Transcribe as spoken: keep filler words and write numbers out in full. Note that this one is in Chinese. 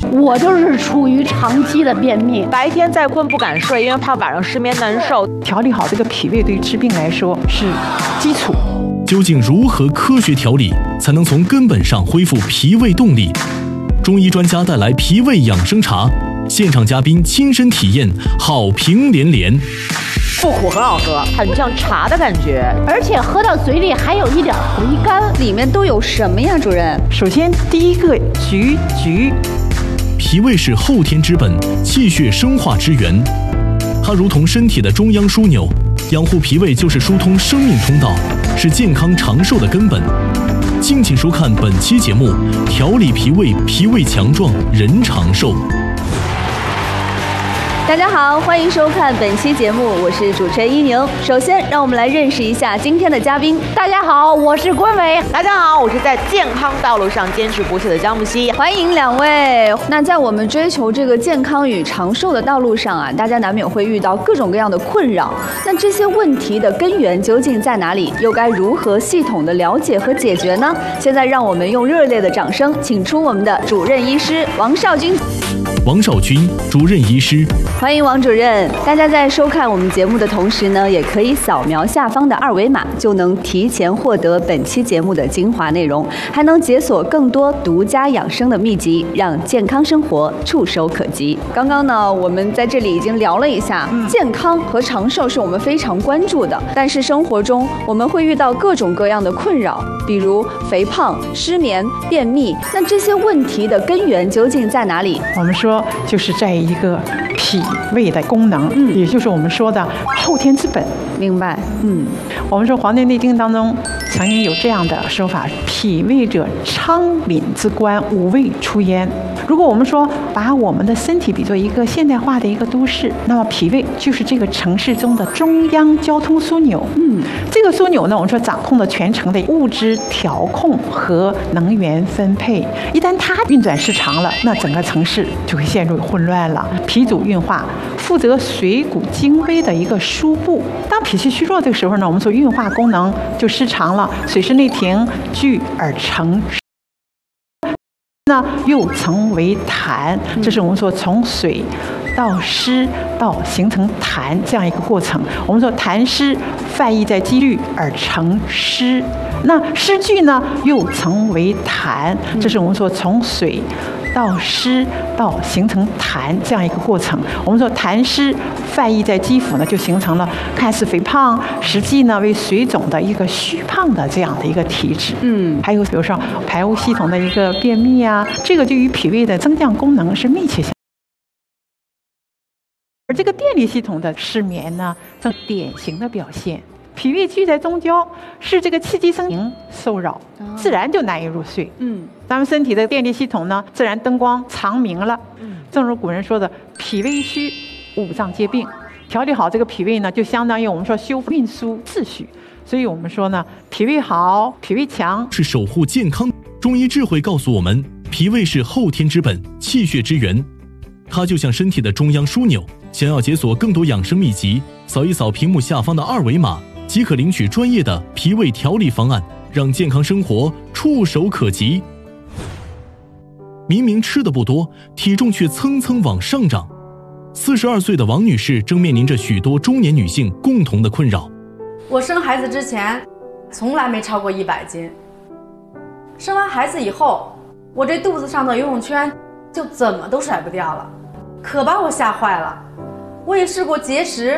我就是处于长期的便秘， 白天再困不敢睡，因为怕晚上失眠难受。 调理好这个脾胃，对于治病来说是基础。 究竟如何科学调理，才能从根本上恢复脾胃动力？中医专家带来脾胃养生茶，现场嘉宾亲身体验，好评连连。 不苦，很好喝，很像茶的感觉， 而且喝到嘴里还有一点回甘。 里面都有什么呀，主任？ 首先，第一个橘橘。 脾胃是后天之本，气血生化之源，它如同身体的中央枢纽，养护脾胃就是疏通生命通道，是健康长寿的根本。敬请收看本期节目，调理脾胃，脾胃强壮，人长寿。 大家好，欢迎收看本期节目，我是主持人一宁。首先，让我们来认识一下今天的嘉宾。 大家好，我是关伟。 大家好，我是在健康道路上坚持不懈的张木希。 欢迎两位。那在我们追求这个健康与长寿的道路上啊，大家难免会遇到各种各样的困扰。那这些问题的根源究竟在哪里？又该如何系统的了解和解决呢？现在让我们用热烈的掌声，请出我们的主任医师王少军。 王少军，主任医师。 欢迎王主任。大家在收看我们节目的同时呢，也可以扫描下方的二维码，就能提前获得本期节目的精华内容，还能解锁更多独家养生的秘籍，让健康生活触手可及。刚刚呢，我们在这里已经聊了一下，嗯、健康和长寿是我们非常关注的，但是生活中我们会遇到各种各样的困扰，比如肥胖、失眠、便秘。那这些问题的根源究竟在哪里？ 我们说就是在一个脾胃的功能，嗯，也就是我们说的后天之本。 明白，嗯， 我们说《黄帝内经》当中曾经有这样的说法：脾胃者，昌廪之官，五味出焉。如果我们说把我们的身体比作一个现代化的一个都市，那么脾胃就是这个城市中的中央交通枢纽。嗯，这个枢纽呢，我们说掌控了全城的物质调控和能源分配。一旦它运转失常了，那整个城市就会陷入混乱了。脾主运化，负责水谷精微的一个输布。当脾气虚弱这个时候呢，我们说运化功能就失常了，水湿内停聚而成。那又成为痰，这是我们说从水到湿到形成痰这样一个过程。我们说痰湿泛溢在积聚而成湿，那湿聚呢又成为痰，这是我们说从水到湿到形成痰这样一个过程。我们说痰湿泛溢在肌肤呢，就形成了看似肥胖，实际呢为水肿的一个虚胖的这样的一个体质。嗯，还有比如说排污系统的一个便秘啊，这个就与脾胃的增降功能是密切相关。而这个电力系统的失眠呢，正典型的表现。脾胃聚在中焦，是这个气机生营受扰，自然就难以入睡。嗯，咱们身体的电力系统呢，自然灯光长明了。嗯，正如古人说的“脾胃虚，五脏皆病”。调理好这个脾胃呢，就相当于我们说修复运输秩序。所以我们说呢，脾胃好，脾胃强， 是守护健康。中医智慧告诉我们，脾胃是后天之本，气血之源，它就像身体的中央枢纽。想要解锁更多养生秘籍，扫一扫屏幕下方的二维码，即可领取专业的脾胃调理方案，让健康生活触手可及。明明吃的不多，体重却蹭蹭往上涨。四十二岁的王女士正面临着许多中年女性共同的困扰。 我生孩子之前从来没超过一百斤，生完孩子以后，我这肚子上的游泳圈就怎么都甩不掉了，可把我吓坏了。我也试过节食，